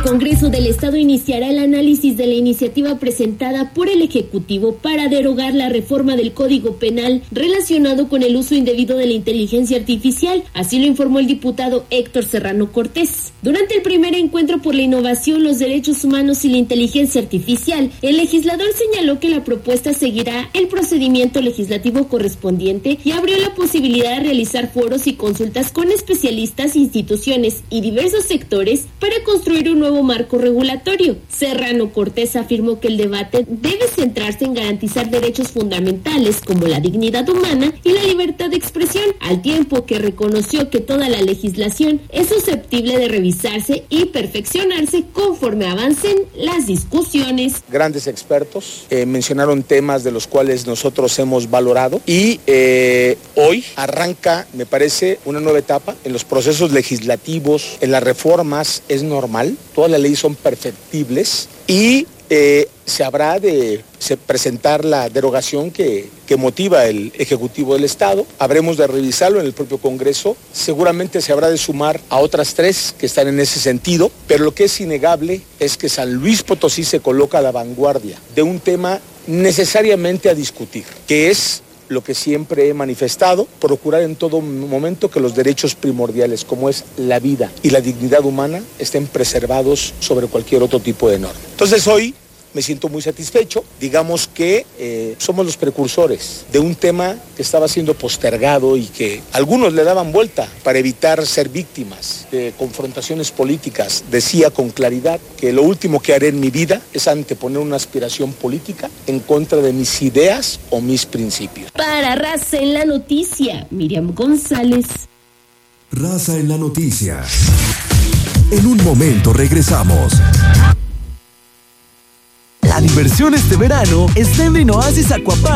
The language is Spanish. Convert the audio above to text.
Congreso del Estado iniciará el análisis de la iniciativa presentada por el Ejecutivo para derogar la reforma del Código Penal relacionado con el uso indebido de la inteligencia artificial. Así lo informó el diputado Héctor Serrano Cortés. Durante el primer encuentro por la innovación, los derechos humanos y la inteligencia artificial, el legislador señaló que la propuesta seguirá el procedimiento legislativo correspondiente y abrió la posibilidad de realizar foros y consultas con especialistas, instituciones y diversos sectores para construir un nuevo marco regulatorio. Serrano Cortés afirmó que el debate debe centrarse en garantizar derechos fundamentales como la dignidad humana y la libertad de expresión, al tiempo que reconoció que toda la legislación es susceptible de revisarse y perfeccionarse conforme avancen las discusiones. Grandes expertos mencionaron temas de los cuales nosotros hemos valorado y hoy arranca, me parece, una nueva etapa en los procesos legislativos, en las reformas. Es normal, todas las leyes son perfectibles y se habrá de presentar la derogación que motiva el Ejecutivo del Estado. Habremos de revisarlo en el propio Congreso. Seguramente se habrá de sumar a otras 3 que están en ese sentido, pero lo que es innegable es que San Luis Potosí se coloca a la vanguardia de un tema necesariamente a discutir, que es lo que siempre he manifestado, procurar en todo momento que los derechos primordiales, como es la vida y la dignidad humana, estén preservados sobre cualquier otro tipo de norma. Entonces hoy me siento muy satisfecho. Digamos que somos los precursores de un tema que estaba siendo postergado y que algunos le daban vuelta para evitar ser víctimas de confrontaciones políticas. Decía con claridad que lo último que haré en mi vida es anteponer una aspiración política en contra de mis ideas o mis principios. Para Raza en la Noticia, Miriam González. Raza en la Noticia. En un momento regresamos. La diversión este verano está en Rino Oasis Aquapark.